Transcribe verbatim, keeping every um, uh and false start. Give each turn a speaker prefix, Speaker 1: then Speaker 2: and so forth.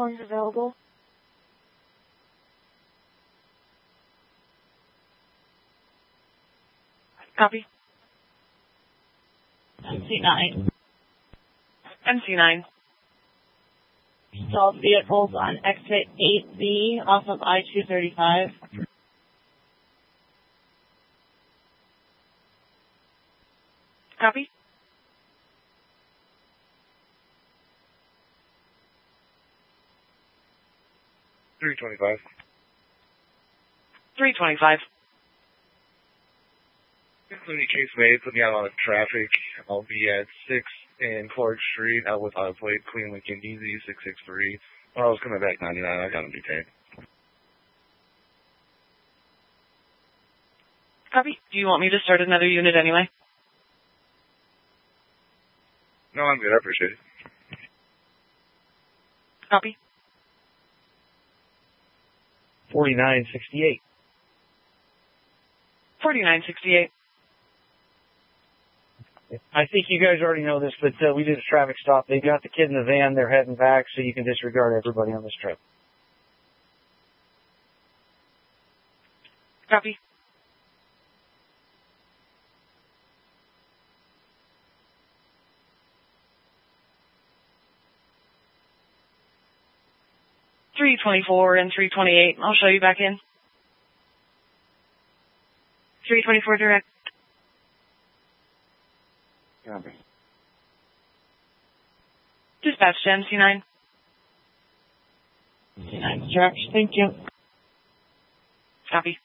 Speaker 1: One's available. Copy.
Speaker 2: M C nine.
Speaker 1: M C nine.
Speaker 2: Stalled vehicles on exit eight B off of I two thirty-five.
Speaker 1: Copy.
Speaker 3: three twenty-five.
Speaker 1: three twenty-five.
Speaker 3: Including case made, put me out on traffic. I'll be at six in Clark Street, out with auto plate, Clean Lincoln Easy, six six three. When I was coming back ninety-nine, I got him detained.
Speaker 1: Copy. Do you want me to start another unit anyway?
Speaker 3: No, I'm good. I appreciate it.
Speaker 1: Copy.
Speaker 4: forty-nine sixty-eight.
Speaker 1: forty-nine sixty-eight.
Speaker 4: I think you guys already know this, but uh, we did a traffic stop. They got the kid in the van. They're heading back, so you can disregard everybody on this trip.
Speaker 1: Copy. three twenty-four and three twenty-eight. I'll show you back in. three twenty-four direct.
Speaker 4: Copy.
Speaker 1: Dispatch to M C nine.
Speaker 2: M C nine direct. Thank you.
Speaker 1: Copy.